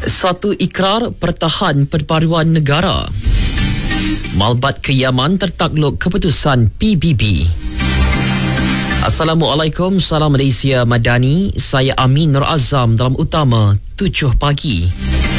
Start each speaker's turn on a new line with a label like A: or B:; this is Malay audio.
A: Satu ikrar pertahan perpaduan negara. Malbat ke Yaman tertakluk keputusan PBB. Assalamualaikum, salam Malaysia Madani. Saya Amin Nur Azam dalam utama 7 pagi.